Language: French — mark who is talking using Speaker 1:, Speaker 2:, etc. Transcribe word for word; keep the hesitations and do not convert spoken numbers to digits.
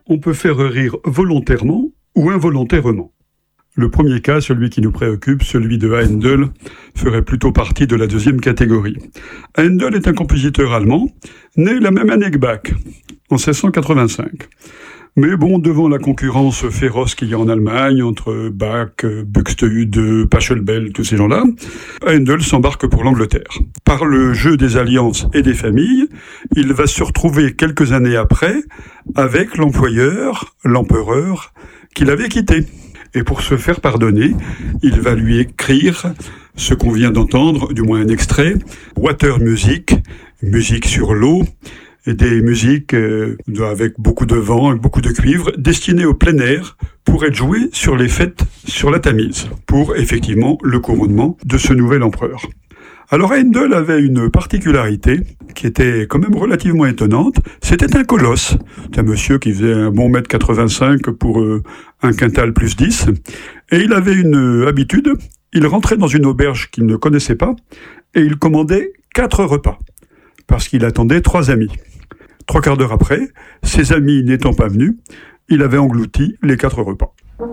Speaker 1: on peut faire rire volontairement ou involontairement. Le premier cas, celui qui nous préoccupe, celui de Haendel, ferait plutôt partie de la deuxième catégorie. Haendel est un compositeur allemand, né la même année que Bach, en seize cent quatre-vingt-cinq. Mais bon, devant la concurrence féroce qu'il y a en Allemagne, entre Bach, Buxtehude, Pachelbel, tous ces gens-là, Haendel s'embarque pour l'Angleterre. Par le jeu des alliances et des familles, il va se retrouver quelques années après avec l'employeur, l'empereur, qu'il avait quitté. Et pour se faire pardonner, il va lui écrire ce qu'on vient d'entendre, du moins un extrait, Water Music, musique sur l'eau, et des musiques euh, avec beaucoup de vent, avec beaucoup de cuivre, destinées au plein air pour être jouées sur les fêtes sur la Tamise, pour effectivement le couronnement de ce nouvel empereur. Alors Haendel avait une particularité qui était quand même relativement étonnante, c'était un colosse. C'est un monsieur qui faisait un bon mètre quatre-vingt-cinq pour euh, un quintal plus dix, et il avait une habitude, il rentrait dans une auberge qu'il ne connaissait pas, et il commandait quatre repas, parce qu'il attendait trois amis. Trois quarts d'heure après, ses amis n'étant pas venus, il avait englouti les quatre repas.